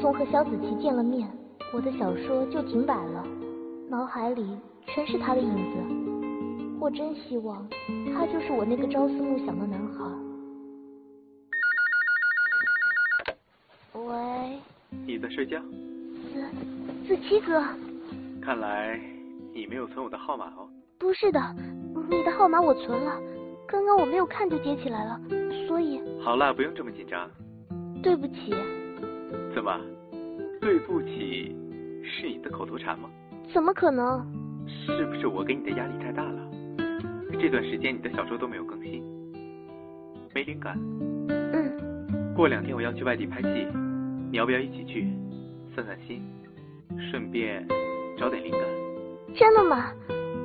从和萧子琪见了面，我的小说就停摆了，脑海里全是他的影子。我真希望他就是我那个朝思暮想的男孩。喂？ 你在睡觉？ 子琪哥。 看来你没有存我的号码哦。 不是的，你的号码我存了，刚刚我没有看就接起来了，所以。 好了，不用这么紧张。 对不起。 怎么？对不起是你的口头禅吗？ 怎么可能？ 是不是我给你的压力太大了？这段时间你的小说都没有更新，没灵感。过2天我要去外地拍戏，你要不要一起去散散心，顺便找点灵感？ 真的吗？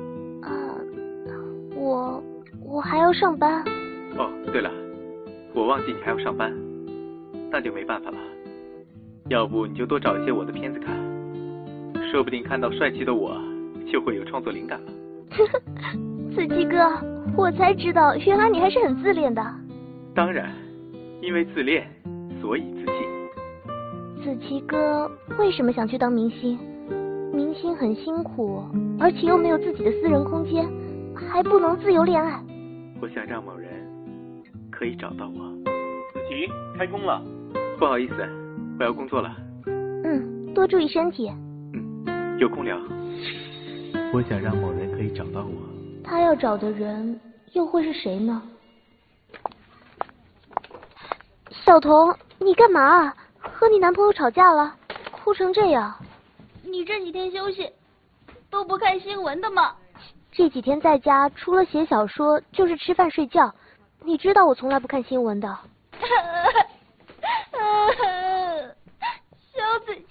我还要上班。 哦，对了，我忘记你还要上班，那就没办法了。要不你就多找一些我的片子看，说不定看到帅气的我就会有创作灵感了。 子琪哥，我才知道原来你还是很自恋的。 当然，因为自恋所以自信。 子琪哥为什么想去当明星？明星很辛苦，而且又没有自己的私人空间，还不能自由恋爱。 我想让某人可以找到我。 子琪，开工了。 不好意思，我要工作了。 多注意身体。 有空聊。我想让某人可以找到我。 他要找的人又会是谁呢？小童，你干嘛啊？和你男朋友吵架了，哭成这样。 你这几天休息都不看新闻的吗？ 这几天在家除了写小说就是吃饭睡觉，你知道我从来不看新闻的。 萧子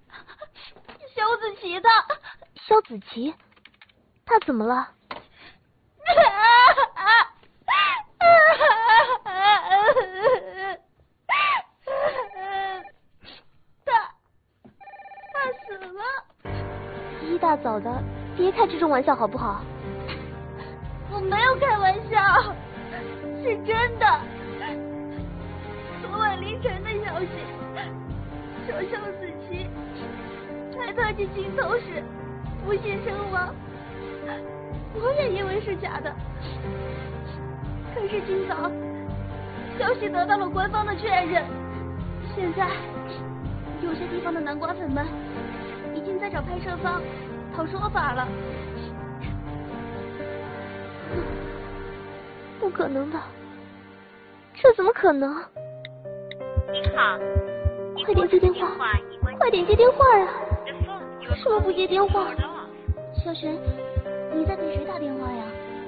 琪他。 萧子琪？他怎么了？ 他死了。 一大早的，别开这种玩笑好不好？ 我没有开玩笑，是真的。昨晚凌晨的消息说萧子琪在特技镜头时不幸身亡，我也以为是假的。可是今早消息得到了官方的确认，现在有些地方的南瓜粉们已经在找拍摄方讨说法了。 不可能的，这怎么可能？ 您好， 快点接电话，快点接电话呀！为什么不接电话？ 小璇，你在给谁打电话呀？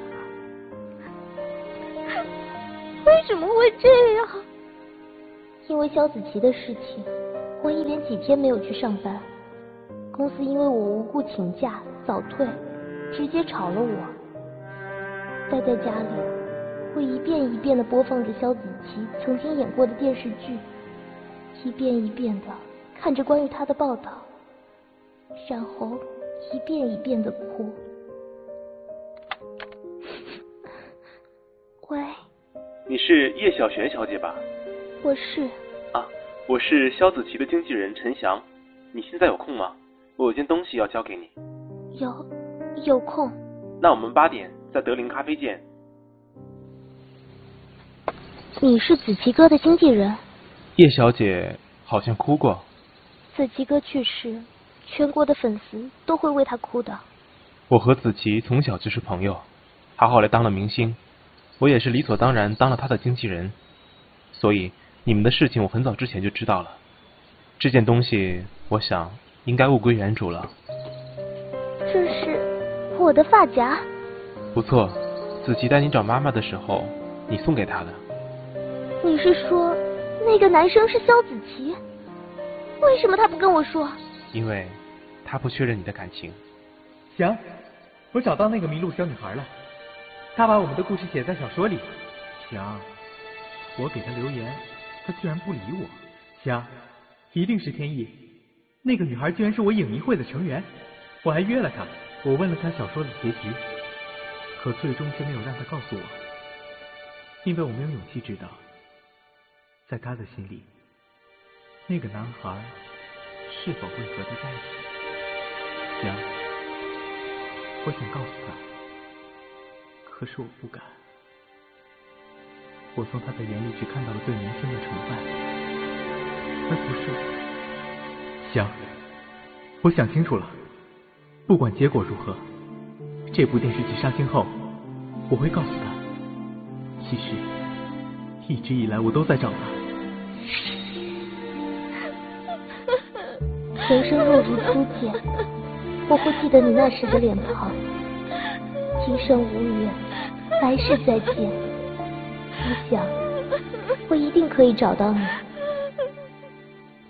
为什么会这样？因为萧子琪的事情，我一连几天没有去上班，公司因为我无故请假早退，直接炒了我。待在家里，会一遍一遍地播放着萧子琪曾经演过的电视剧，一遍一遍地看着关于他的报道，然后一遍一遍地哭。喂， 你是叶小璇小姐吧？ 我是。 啊，我是萧子琪的经纪人陈翔，你现在有空吗？我有件东西要交给你。 有空。 那我们8点在德林咖啡见。 你是子琪哥的经纪人？ 叶小姐好像哭过。 子琪哥去世，全国的粉丝都会为他哭的。 我和子琪从小就是朋友，他后来当了明星，我也是理所当然当了他的经纪人，所以你们的事情我很早之前就知道了。这件东西我想应该物归原主了。 这是我的发夹。 不错，子琪带你找妈妈的时候你送给她的。 你是说那个男生是萧子琪？为什么他不跟我说？ 因为他不确认你的感情。 翔，我找到那个迷路小女孩了，她把我们的故事写在小说里。翔，我给她留言，她居然不理我。翔，一定是天意，那个女孩居然是我影迷会的成员，我还约了她，我问了她小说的结局，可最终却没有让她告诉我，因为我没有勇气知道，在她的心里，那个男孩是否会和他在一起。香，我想告诉他，可是我不敢。我从他的眼里只看到了对明星的崇拜，而不是我。香，我想清楚了，不管结果如何，这部电视剧杀青后，我会告诉他，其实一直以来我都在找他。 人生若如初见，我会记得你那时的脸庞。今生无缘，来世再见。我想，我一定可以找到你。